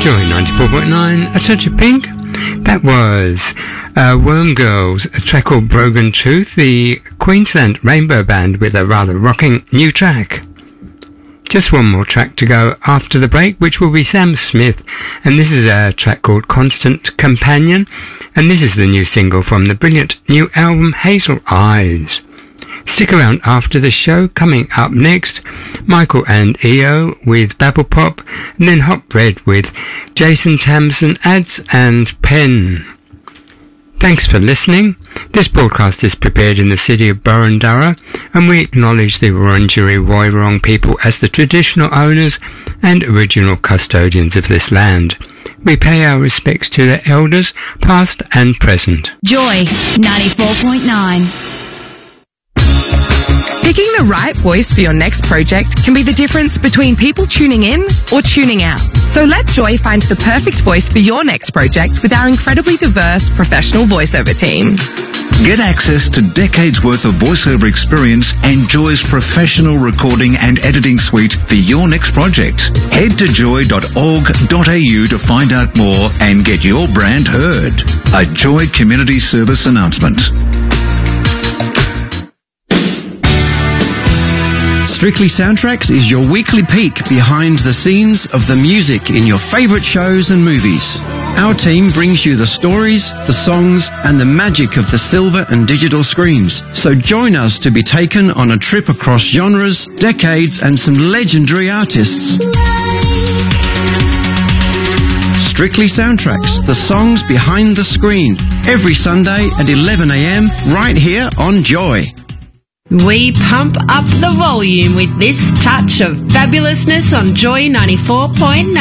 Joy 94.9, A Touch of Pink. That was Worm Girls, a track called Brogan Truth, the Queensland Rainbow Band with a rather rocking new track. Just one more track to go after the break, which will be Sam Smith, and this is a track called Constant Companion, and this is the new single from the brilliant new album Hazel Eyes. Stick around after the show. Coming up next, Michael and EO with Babble Pop, and then Hot Red with Jason Tamson, Ads and Pen. Thanks for listening. This broadcast is prepared in the city of Burundara, and we acknowledge the Wurundjeri Woiwurrung people as the traditional owners and original custodians of this land. We pay our respects to their elders, past and present. Joy 94.9. Picking the right voice for your next project can be the difference between people tuning in or tuning out. So let Joy find the perfect voice for your next project with our incredibly diverse professional voiceover team. Get access to decades worth of voiceover experience and Joy's professional recording and editing suite for your next project. Head to joy.org.au to find out more and get your brand heard. A Joy Community Service announcement. Strictly Soundtracks is your weekly peek behind the scenes of the music in your favourite shows and movies. Our team brings you the stories, the songs, and the magic of the silver and digital screens. So join us to be taken on a trip across genres, decades, and some legendary artists. Strictly Soundtracks, the songs behind the screen. Every Sunday at 11 a.m. right here on Joy. We pump up the volume with this touch of fabulousness on Joy 94.9.